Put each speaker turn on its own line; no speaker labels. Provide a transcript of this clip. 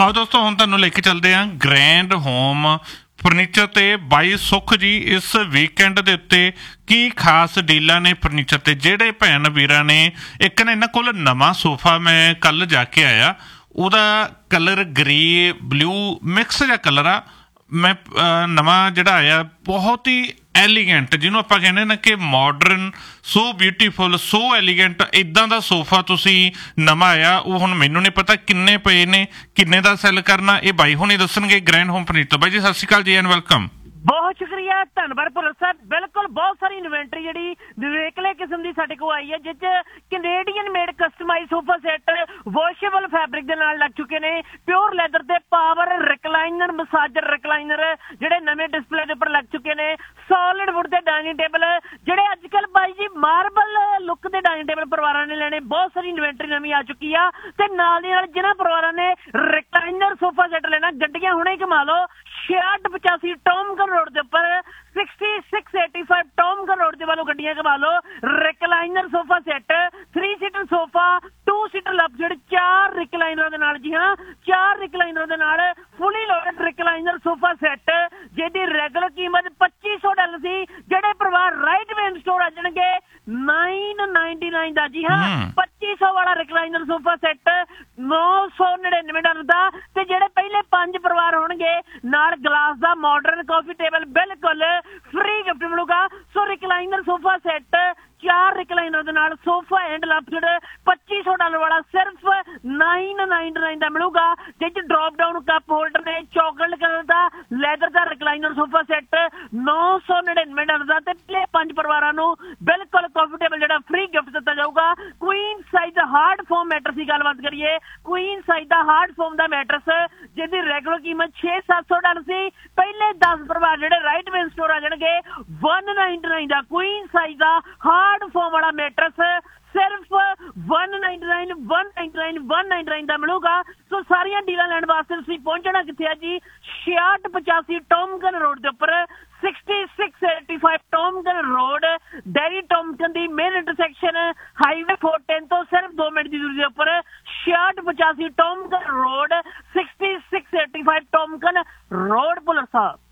आओ दोस्तों हुण तुहानूं लेके चलते हैं ग्रैंड होम फर्नीचर ते बाई सुख जी इस वीकेंड दे उत्ते की खास डीलां ने फर्नीचर ते जिहड़े भैन वीरां ने एक ना इन्हां कोल नवां सोफा मैं कल जाके आया ਉਹਦਾ कलर ग्रे ब्लू मिक्स जिहा कलर आ मैं नवां जिहड़ा आया बहुत ही एलीगेंट जिन्हों आप कहने ना कि modern so beautiful so elegant इदां दा सोफा तुसी नवां आया वो हुण मैनूं नहीं पता किन्ने पे ने किन्ने दा सैल करना ये बाई हुणी दसणगे ग्रैंड होम फर्नीचर। बाई जी सत श्री अकाल जी एंड वेलकम।
बहुत शुक्रिया धन्यवाद भुल्लर साहब। बिल्कुल बहुत सारी इन्वेंटरी जी निवेकले किस्म की साडे को आई है जिस Canadian made customise sofa set washable fabric के नाल लग चुके हैं। प्योर लैदर ते पावर रिकलाइनर मसाजर रिकलाइनर जिहड़े नवे डिस्पले के उपर लग चुके हैं। सॉलिड वुड के डाइनिंग टेबल जिहड़े अजकल बाई जी मार्बल लुक के डाइनिंग टेबल परिवार ने लेने बहुत सारी इन्वेंटरी नवी आ चुकी है ते नाल दी नाल जिन्हां परिवार ने रिकलाइनर सोफा सैट लेना गड्डियां हुणे कमा लो 6685 टॉमगन रोड के उपर 6685 टॉमगन रोड के वालों गड्डियां कमा लो। Recliner sofa set 3 seater sofa 2 seater luxury 4 recliner दे नाल जी हाँ 4 रिकलाइनर दे नाल fully loaded recliner sofa set जिहदी regular कीमत $2500 सी जेडे परिवार राइट वेन स्टोर आ जाणगे 999 दा जी हाँ 2500 वाला रिकलाइनर सोफा सैट $999 दा ते जेडे पहले 5 परिवार होणगे नाल ग्लास दा मॉडर्न कॉफी टेबल बिल्कुल फ्री गिफ्ट मिलूगा। सो रिकलाइनर सोफा सेट 4 रिकलाइनर दे नाल सोफा एंड लैपटॉप $2500 वाला सिर्फ 999 दा मिलूगा जिस ड्रॉप डाउन कप होल्डर ने चॉकलेट कलर दा लैदर दा रिकलाइनर सोफा सेट $999 दा ते पहले 5 परिवारां नूं बिल्कुल कॉफी टेबल जिहड़ा फ्री गिफ्ट दिता जाऊगा। Queen size hard form mattress की गलबात करिए क्वीन साइज दा हार्ड फॉर्म दा मैट्रेस जिहदी रेगुलर कीमत $600-700 सी पहले 10 परिवार जिहड़े राइट वेन स्टोर आ जाणगे 199 दा क्वीन साइज दा हार्ड फॉर्म वाला मैट्रेस सिर्फ 199 दा मिलूगा। सो सारियां डीलां लैण वास्ते तुसीं पहुंचना कित्थे है जी 6685 टॉमगन रोड के उपर 6685 टॉमगन रोड डेरी टॉमगन दी मेन इंटरसेक्शन हाईवे 410 तो सिर्फ 2 मिनट की दूरी के उपर 6685 टॉमगन रोड 6685 टॉमगन रोड भुल्लर साहब।